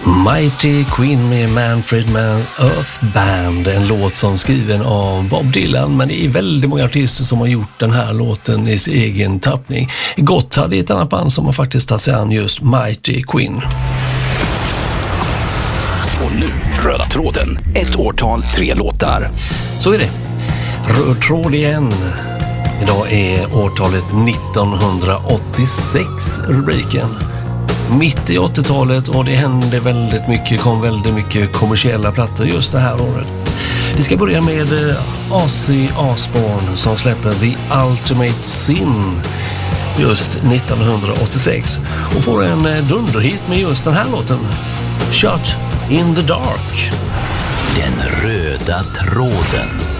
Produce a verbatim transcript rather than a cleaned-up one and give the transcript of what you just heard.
Mighty Queen med Manfred Mann Earth Band, en låt som skriven av Bob Dylan, men det är väldigt många artister som har gjort den här låten i sin egen tappning. Gotthard är ett annat band som har faktiskt tagit sig an just Mighty Queen. Och nu, röda tråden. Ett årtal, tre låtar. Så är det. Röd tråd igen. Idag är årtalet nittonhundraåttiosex rubriken. Mitt i åttiotalet, och det hände väldigt mycket, kom väldigt mycket kommersiella plattor just det här året. Vi ska börja med Ozzy Osbourne som släpper The Ultimate Sin just nittonhundraåttiosex och får en dunderhit med just den här låten, Shot in the Dark. Den röda tråden.